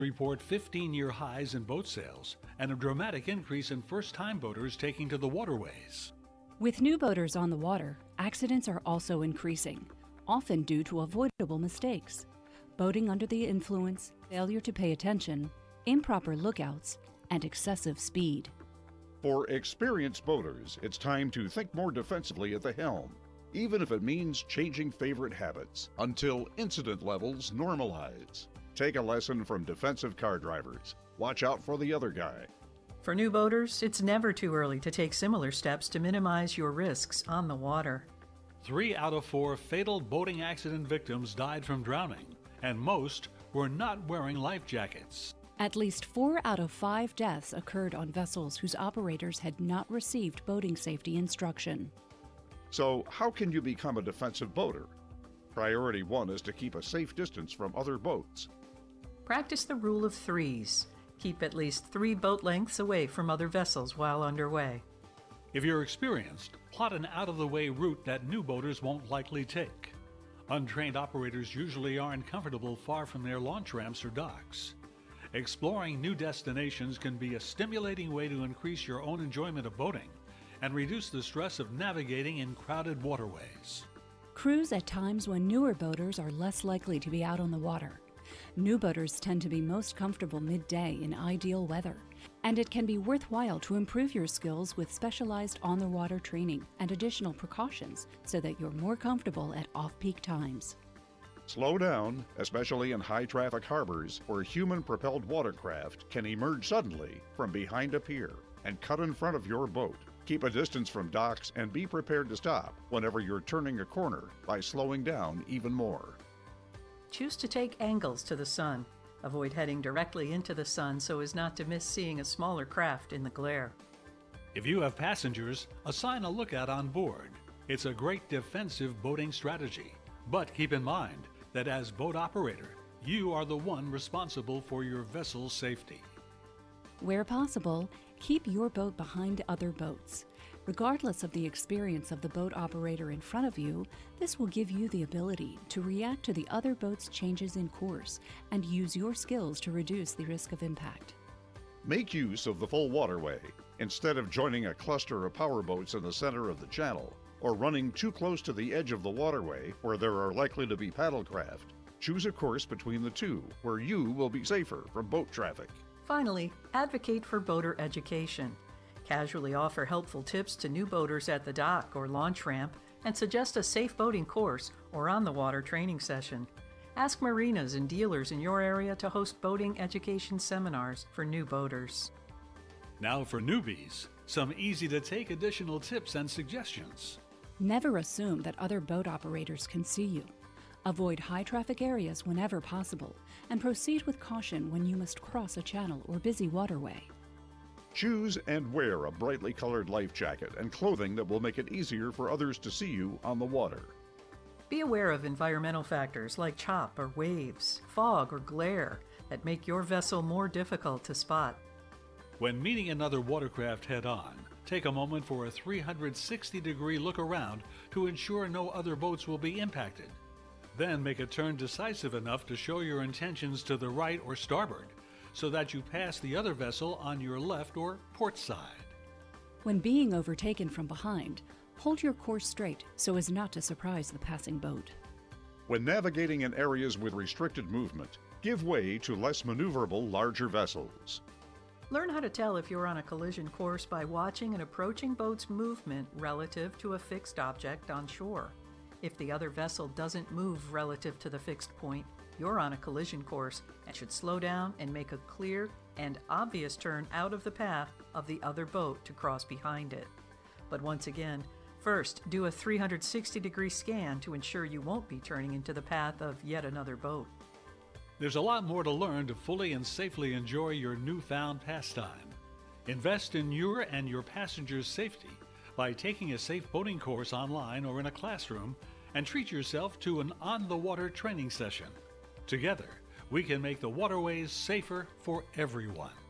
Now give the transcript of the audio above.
report 15-year highs in boat sales and a dramatic increase in first-time boaters taking to the waterways. With new boaters on the water, accidents are also increasing, often due to avoidable mistakes. Boating under the influence, failure to pay attention, improper lookouts, and excessive speed. For experienced boaters, it's time to think more defensively at the helm, even if it means changing favorite habits until incident levels normalize. Take a lesson from defensive car drivers. Watch out for the other guy. For new boaters, it's never too early to take similar steps to minimize your risks on the water. 3 out of 4 fatal boating accident victims died from drowning, and most were not wearing life jackets. At least 4 out of 5 deaths occurred on vessels whose operators had not received boating safety instruction. So, how can you become a defensive boater? Priority 1 is to keep a safe distance from other boats. Practice the rule of threes. Keep at least 3 boat lengths away from other vessels while underway. If you're experienced, plot an out-of-the-way route that new boaters won't likely take. Untrained operators usually aren't comfortable far from their launch ramps or docks. Exploring new destinations can be a stimulating way to increase your own enjoyment of boating and reduce the stress of navigating in crowded waterways. Cruise at times when newer boaters are less likely to be out on the water. New boaters tend to be most comfortable midday in ideal weather, and it can be worthwhile to improve your skills with specialized on-the-water training and additional precautions so that you're more comfortable at off-peak times. Slow down, especially in high-traffic harbors where human-propelled watercraft can emerge suddenly from behind a pier and cut in front of your boat. Keep a distance from docks and be prepared to stop whenever you're turning a corner by slowing down even more. Choose to take angles to the sun. Avoid heading directly into the sun so as not to miss seeing a smaller craft in the glare. If you have passengers, assign a lookout on board. It's a great defensive boating strategy. But keep in mind that as boat operator, you are the one responsible for your vessel's safety. Where possible, keep your boat behind other boats. Regardless of the experience of the boat operator in front of you, this will give you the ability to react to the other boat's changes in course and use your skills to reduce the risk of impact. Make use of the full waterway. Instead of joining a cluster of powerboats in the center of the channel, or running too close to the edge of the waterway where there are likely to be paddlecraft, choose a course between the two where you will be safer from boat traffic. Finally, advocate for boater education. Casually offer helpful tips to new boaters at the dock or launch ramp and suggest a safe boating course or on-the-water training session. Ask marinas and dealers in your area to host boating education seminars for new boaters. Now for newbies, some easy-to-take additional tips and suggestions. Never assume that other boat operators can see you. Avoid high-traffic areas whenever possible, and proceed with caution when you must cross a channel or busy waterway. Choose and wear a brightly colored life jacket and clothing that will make it easier for others to see you on the water. Be aware of environmental factors like chop or waves, fog or glare that make your vessel more difficult to spot. When meeting another watercraft head-on, take a moment for a 360-degree look around to ensure no other boats will be impacted. Then make a turn decisive enough to show your intentions to the right or starboard, so that you pass the other vessel on your left or port side. When being overtaken from behind, hold your course straight so as not to surprise the passing boat. When navigating in areas with restricted movement, give way to less maneuverable larger vessels. Learn how to tell if you're on a collision course by watching an approaching boat's movement relative to a fixed object on shore. If the other vessel doesn't move relative to the fixed point, you're on a collision course and should slow down and make a clear and obvious turn out of the path of the other boat to cross behind it. But once again, first do a 360-degree scan to ensure you won't be turning into the path of yet another boat. There's a lot more to learn to fully and safely enjoy your newfound pastime. Invest in your and your passengers' safety by taking a safe boating course online or in a classroom, and treat yourself to an on-the-water training session. Together, we can make the waterways safer for everyone.